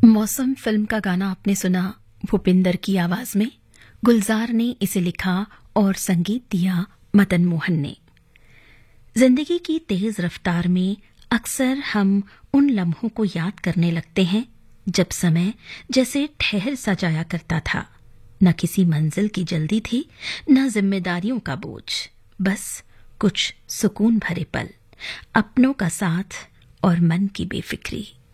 मौसम फिल्म का गाना आपने सुना भूपिंदर की आवाज में। गुलजार ने इसे लिखा और संगीत दिया मदन मोहन ने। जिंदगी की तेज रफ्तार में अक्सर हम उन लम्हों को याद करने लगते हैं जब समय जैसे ठहर सा जाया करता था। न किसी मंजिल की जल्दी थी, न जिम्मेदारियों का बोझ, बस कुछ सुकून भरे पल, अपनों का साथ और मन की बेफिक्री।